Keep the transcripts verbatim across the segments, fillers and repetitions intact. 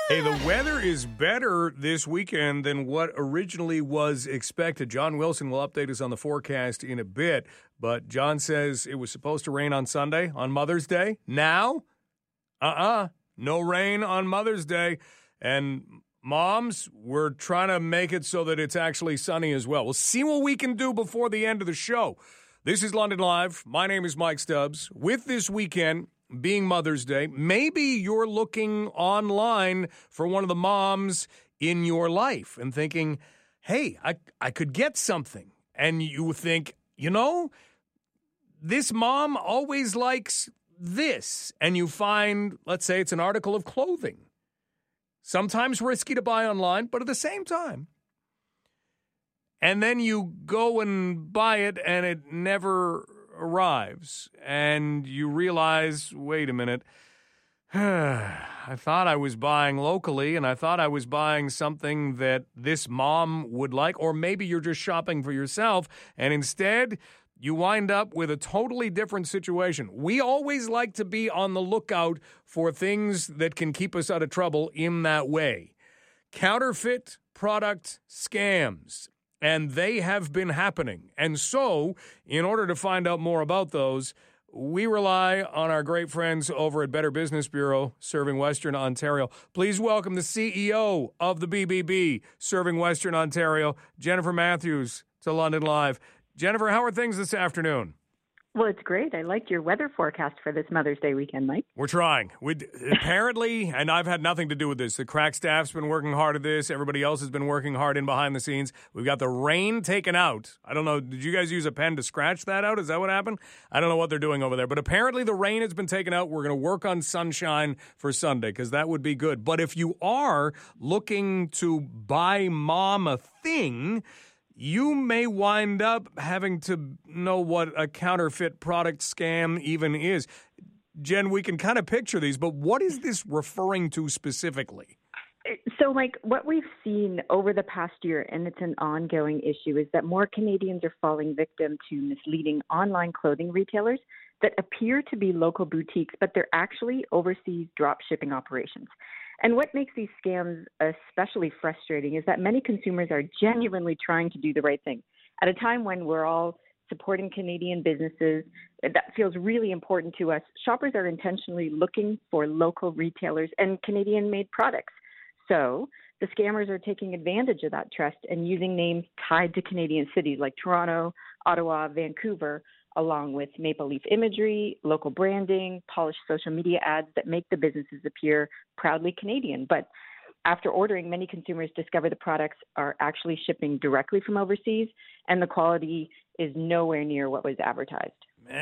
Hey, the weather is better this weekend than what originally was expected. John Wilson will update us on the forecast in a bit, but John says it was supposed to rain on Sunday, on Mother's Day. Now, uh-uh, no rain on Mother's Day. And moms, we're trying to make it so that it's actually sunny as well. We'll see what we can do before the end of the show. This is London Live. My name is Mike Stubbs. With this weekend being Mother's Day, maybe you're looking online for one of the moms in your life and thinking, hey, I, I could get something. And you think, you know, this mom always likes this. And you find, let's say it's an article of clothing. Sometimes risky to buy online, but at the same time. And then you go and buy it and it never arrives, and you realize, wait a minute, I thought I was buying locally, and I thought I was buying something that this mom would like, or maybe you're just shopping for yourself, and instead you wind up with a totally different situation. We always like to be on the lookout for things that can keep us out of trouble in that way. Counterfeit product scams. And they have been happening. And so, in order to find out more about those, we rely on our great friends over at Better Business Bureau, serving Western Ontario. Please welcome the C E O of the B B B, serving Western Ontario, Jennifer Matthews, to London Live. Jennifer, how are things this afternoon? Well, it's great. I liked your weather forecast for this Mother's Day weekend, Mike. We're trying. We apparently, and I've had nothing to do with this, the crack staff's been working hard at this. Everybody else has been working hard in behind the scenes. We've got the rain taken out. I don't know. Did you guys use a pen to scratch that out? Is that what happened? I don't know what they're doing over there. But apparently the rain has been taken out. We're going to work on sunshine for Sunday because that would be good. But if you are looking to buy mom a thing, you may wind up having to know what a counterfeit product scam even is. Jen, we can kind of picture these, but what is this referring to specifically? So, like, what we've seen over the past year, and it's an ongoing issue, is that more Canadians are falling victim to misleading online clothing retailers that appear to be local boutiques, but they're actually overseas drop shipping operations. And what makes these scams especially frustrating is that many consumers are genuinely trying to do the right thing. At a time when we're all supporting Canadian businesses, that feels really important to us. Shoppers are intentionally looking for local retailers and Canadian-made products. So the scammers are taking advantage of that trust and using names tied to Canadian cities like Toronto, Ottawa, Vancouver, along with maple leaf imagery, local branding, polished social media ads that make the businesses appear proudly Canadian. But after ordering, many consumers discover the products are actually shipping directly from overseas, and the quality is nowhere near what was advertised.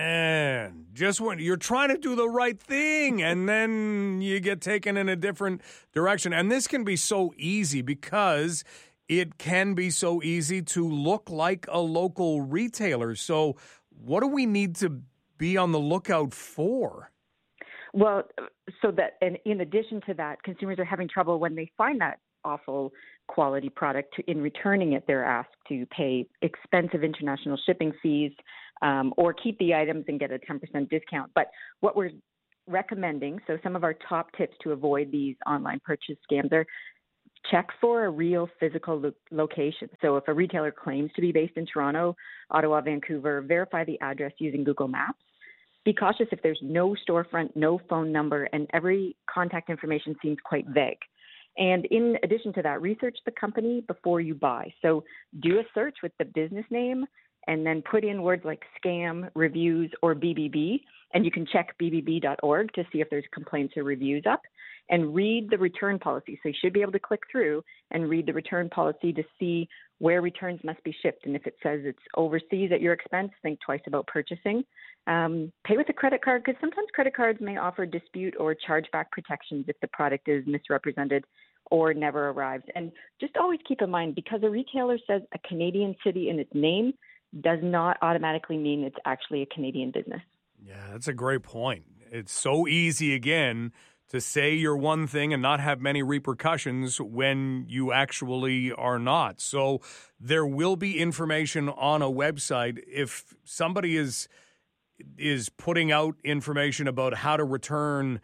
Man, just when you're trying to do the right thing and then you get taken in a different direction. And this can be so easy because it can be so easy to look like a local retailer. So what do we need to be on the lookout for? Well, so that, and in addition to that, consumers are having trouble when they find that awful quality product. To, in returning it, they're asked to pay expensive international shipping fees um, or keep the items and get a ten percent discount. But what we're recommending, so some of our top tips to avoid these online purchase scams are: check for a real physical lo- location. So if a retailer claims to be based in Toronto, Ottawa, Vancouver, verify the address using Google Maps. Be cautious if there's no storefront, no phone number, and every contact information seems quite vague. And in addition to that, research the company before you buy. So do a search with the business name and then put in words like scam, reviews, or B B B. And you can check b b b dot org to see if there's complaints or reviews up. And read the return policy. So you should be able to click through and read the return policy to see where returns must be shipped. And if it says it's overseas at your expense, think twice about purchasing. Um, pay with a credit card, because sometimes credit cards may offer dispute or chargeback protections if the product is misrepresented or never arrives. And just always keep in mind, because a retailer says a Canadian city in its name does not automatically mean it's actually a Canadian business. Yeah, that's a great point. It's so easy, again, to say you're one thing and not have many repercussions when you actually are not. So there will be information on a website. If somebody is is putting out information about how to return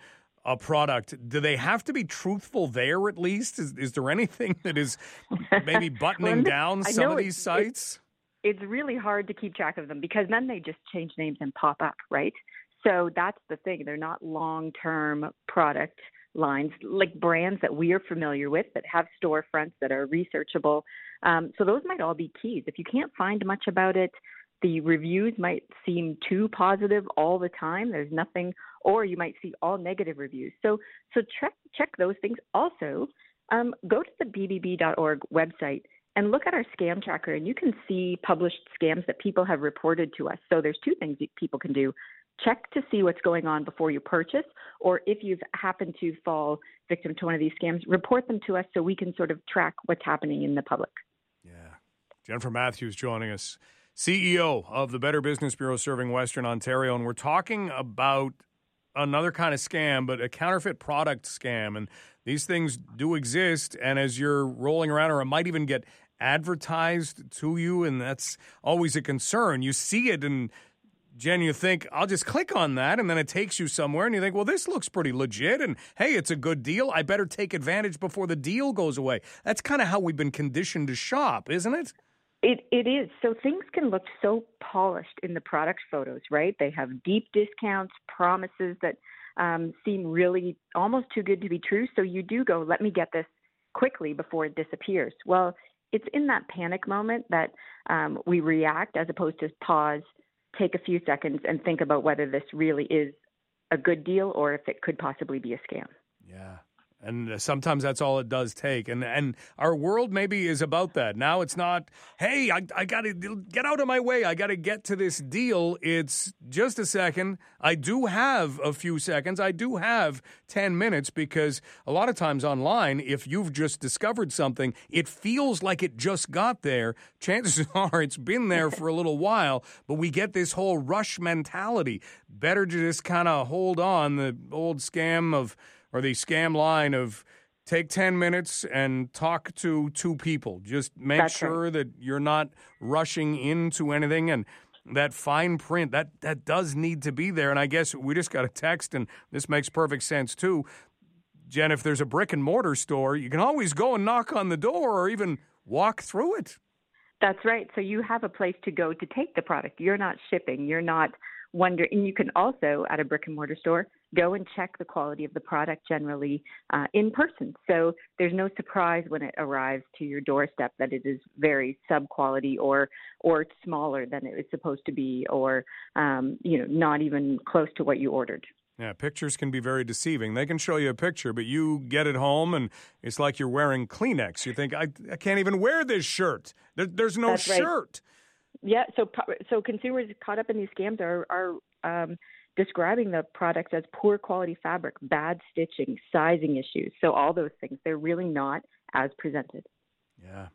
a product, do they have to be truthful there at least? Is, is there anything that is maybe buttoning well, down I some know of it- these sites? It's really hard to keep track of them because then they just change names and pop up, right? So that's the thing. They're not long-term product lines like brands that we are familiar with that have storefronts that are researchable. Um, so those might all be keys. If you can't find much about it, the reviews might seem too positive all the time. There's nothing, or you might see all negative reviews. So so check check those things. Also, um, go to the b b b dot org website and look at our scam tracker, and you can see published scams that people have reported to us. So there's two things that people can do. Check to see what's going on before you purchase, or if you've happened to fall victim to one of these scams, report them to us so we can sort of track what's happening in the public. Yeah. Jennifer Matthews joining us, C E O of the Better Business Bureau serving Western Ontario, and we're talking about another kind of scam, but a counterfeit product scam. And these things do exist, and as you're rolling around, or it might even get advertised to you, and that's always a concern. You see it, and Jen, you think, I'll just click on that, and then it takes you somewhere, and you think, well, this looks pretty legit, and hey, it's a good deal. I better take advantage before the deal goes away. That's kind of how we've been conditioned to shop, isn't it? It It is. So things can look so polished in the product photos, right? They have deep discounts, promises that um, seem really almost too good to be true. So you do go, let me get this quickly before it disappears. Well, it's in that panic moment that um, we react as opposed to pause, take a few seconds, and think about whether this really is a good deal or if it could possibly be a scam. Yeah. And sometimes that's all it does take. And and our world maybe is about that. Now it's not, hey, I, I got to get out of my way. I got to get to this deal. It's just a second. I do have a few seconds. I do have ten minutes because a lot of times online, if you've just discovered something, it feels like it just got there. Chances are it's been there for a little while, but we get this whole rush mentality. Better to just kind of hold on, the old scam of, or the scam line of take ten minutes and talk to two people. Just make That's sure right. that you're not rushing into anything. And that fine print, that, that does need to be there. And I guess we just got a text, and this makes perfect sense too. Jen, if there's a brick and mortar store, you can always go and knock on the door or even walk through it. That's right. So you have a place to go to take the product. You're not shipping. You're not wondering. And you can also, at a brick and mortar store, go and check the quality of the product generally uh, in person. So there's no surprise when it arrives to your doorstep that it is very sub-quality or or smaller than it was supposed to be, or um, you know, not even close to what you ordered. Yeah, pictures can be very deceiving. They can show you a picture, but you get it home, and it's like you're wearing Kleenex. You think, I, I can't even wear this shirt. There, there's no That's right. shirt. Yeah, so so consumers caught up in these scams are are um, describing the products as poor quality fabric, bad stitching, sizing issues. So all those things, they're really not as presented. Yeah.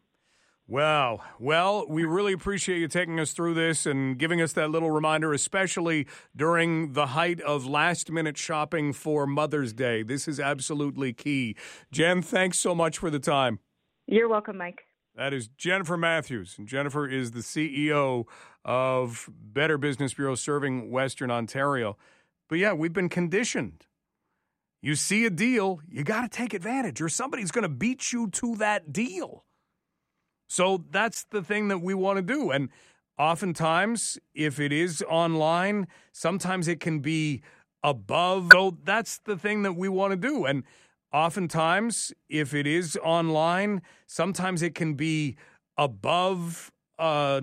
Wow. Well, we really appreciate you taking us through this and giving us that little reminder, especially during the height of last-minute shopping for Mother's Day. This is absolutely key. Jen, thanks so much for the time. You're welcome, Mike. That is Jennifer Matthews. And Jennifer is the C E O of Better Business Bureau serving Western Ontario. But yeah, we've been conditioned. You see a deal, you got to take advantage, or somebody's going to beat you to that deal. So that's the thing that we want to do. And oftentimes, if it is online, sometimes it can be above. So that's the thing that we want to do. And oftentimes, if it is online, sometimes it can be above uh